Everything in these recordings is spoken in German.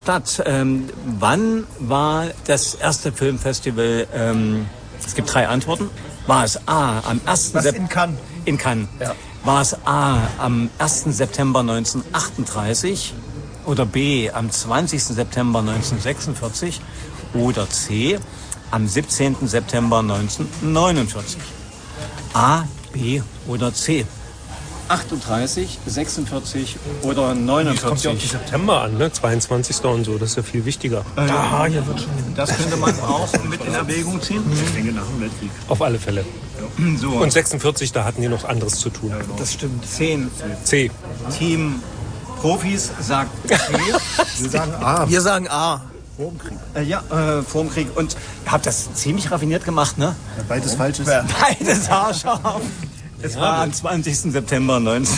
Stadt. Wann war das erste Filmfestival? Es gibt 3 Antworten. War es A am 1. September? In Cannes. In Cannes. Ja. War es A am 1. September 1938 oder B am 20. September 1946 oder C am 17. September 1949? A, B oder C? 38, 46 oder 49? Kommt ja auf die September an, ne? 22. und so, das ist ja viel wichtiger. Hier wird schon. Das könnte man auch mit in Erwägung ziehen. Ich denke nach dem Weltkrieg. Auf alle Fälle. So, Und 46, da hatten die noch anderes zu tun. Das stimmt. 10. C. Team Profis sagt C. Wir sagen A. Wir sagen A. Vor dem Krieg. Vor dem Krieg. Und ihr habt das ziemlich raffiniert gemacht, ne? Ja, beides falsch ist. Beides haarscharf. Es war am 20. September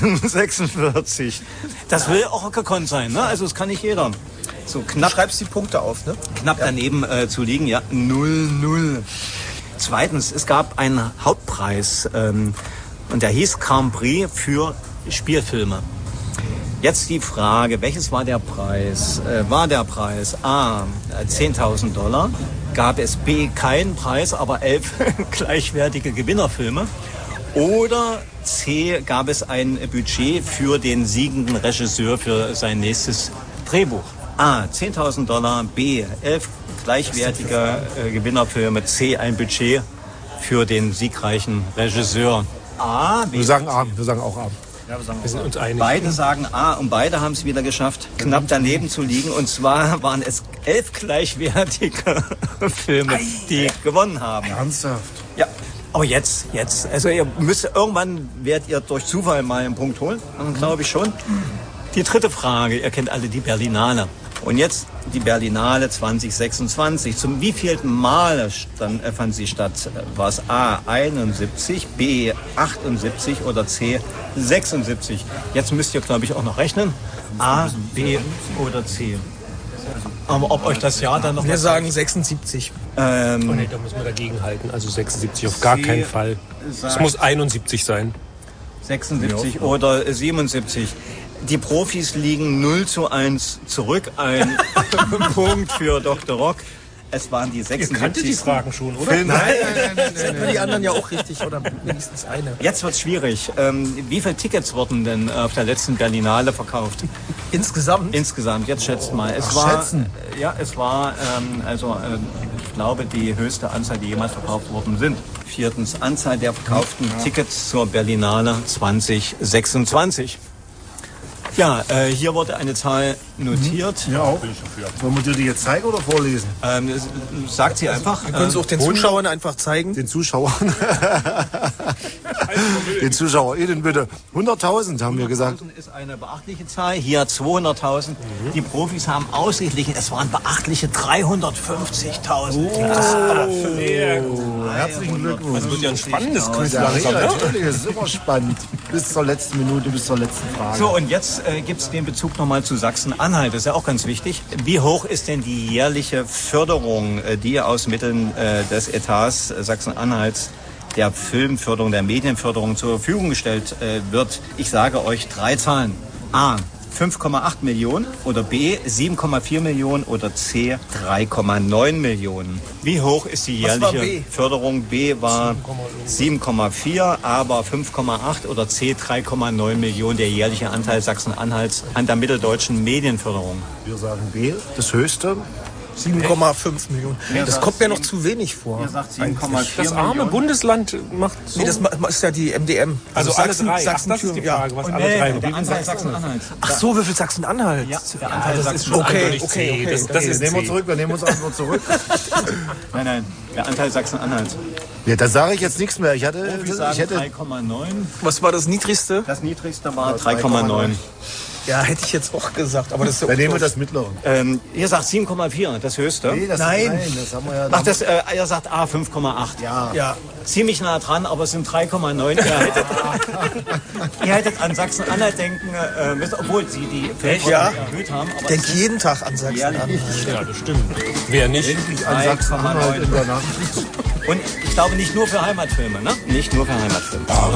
1946. Das will auch gekonnt sein, ne? Also es kann nicht jeder. So Du knapp, schreibst die Punkte auf, ne? knapp daneben zu liegen, ja, 0-0. Zweitens, es gab einen Hauptpreis und der hieß Grand Prix für Spielfilme. Jetzt die Frage, welches war der Preis? War der Preis A, $10.000? Gab es B, keinen Preis, aber 11 gleichwertige Gewinnerfilme? Oder C, gab es ein Budget für den siegenden Regisseur für sein nächstes Drehbuch? A, $10.000, B, 11 gleichwertige Gewinnerfilme, C, ein Budget für den siegreichen Regisseur. A, B. Wir sagen A. Wir sagen auch A. Wir sind uns einig. Beide sagen A und beide haben es wieder geschafft, knapp daneben zu liegen. Und zwar waren es 11 gleichwertige Filme, die gewonnen haben. Ernsthaft? Ja. Aber jetzt. Also ihr müsst, irgendwann werdet ihr durch Zufall mal einen Punkt holen. Glaube ich schon. Die dritte Frage, ihr kennt alle die Berlinale. Und jetzt die Berlinale 2026. Zum wievielten Mal fand sie statt? War es A 71, B 78 oder C 76? Jetzt müsst ihr, glaube ich, auch noch rechnen. A, B oder C. Aber ob euch das Jahr dann noch... Wir sagen 76. Oh nee, da müssen wir dagegen halten. Also 76 auf gar keinen Fall. Es muss 71 sein. 76 oder 77. Die Profis liegen 0-1 zurück. Ein Punkt für Dr. Rock. Es waren die 76. Ihr kanntet die Fragen schon, oder? Filme. Nein. Die anderen ja auch richtig oder wenigstens eine. Jetzt wird's schwierig. Wie viele Tickets wurden denn auf der letzten Berlinale verkauft? Insgesamt? Insgesamt, jetzt schätzt mal. Es war, ich glaube, die höchste Anzahl, die jemals verkauft worden sind. Viertens, Anzahl der verkauften Tickets zur Berlinale 2026. Ja, hier wurde eine Zahl notiert. Ja, auch. Wollen wir dir die jetzt zeigen oder vorlesen? Sagt sie einfach. Wir können es auch den Zuschauern einfach zeigen. Den Zuschauern. Den ZuschauerInnen bitte. 100.000 haben wir gesagt. 100.000 ist eine beachtliche Zahl. Hier 200.000. Die Profis haben ausgeglichen. Es waren beachtliche 350.000. Herzlichen Glückwunsch. Das wird ja ein spannendes Quiz Ja, langsam, ne? natürlich, es ist immer spannend. Bis zur letzten Minute, bis zur letzten Frage. So, und jetzt gibt es den Bezug nochmal zu Sachsen-Anhalt. Das ist ja auch ganz wichtig. Wie hoch ist denn die jährliche Förderung, die aus Mitteln des Etats Sachsen-Anhalts der Filmförderung, der Medienförderung zur Verfügung gestellt wird? Ich sage euch 3 Zahlen. A, 5,8 Millionen oder B, 7,4 Millionen oder C, 3,9 Millionen. Wie hoch ist die Was war B? jährliche Förderung? B war 7,4, aber 5,8 oder C, 3,9 Millionen der jährliche Anteil Sachsen-Anhalts an der mitteldeutschen Medienförderung. Wir sagen B, das höchste. 7,5 Millionen. Das kommt mir noch zu wenig vor. Ihr sagt 7,4 Das arme Bundesland macht so. Nee, das ist ja die MDM. also alle drei. Ach, Sachsen, das ist die ja. Frage, was alle drei. der Anteil Sachsen-Anhalt. Ach so, wie viel Sachsen-Anhalt? Ja, der Anteil Das ist Sachsen-Anhalt. schon Okay, eindeutig okay, C. okay, Das okay. ist Nehmen wir C. zurück, wir nehmen uns einfach zurück. Nein, der Anteil Sachsen-Anhalt. Ja, da sage ich jetzt nichts mehr. Ich hätte 3,9. Was war das Niedrigste? Das niedrigste war 3,9. Ja, hätte ich jetzt auch gesagt. Aber das ist ja dann nehmen wir auch das mittlere. Ihr sagt 7,4, das höchste. Nee, das Nein. das haben wir ja. Ach, ihr sagt A, 5,8. Ja. Ziemlich nah dran, aber es sind 3,9. Ihr hättet an Sachsen-Anhalt denken müssen, obwohl sie die Filmförderung erhöht haben. Ich denke jeden Tag an Sachsen-Anhalt. Ja, das stimmt. Wer nicht? An Sachsen-Anhalt in der Nacht. Und ich glaube nicht nur für Heimatfilme, ne? Nicht nur für Heimatfilme.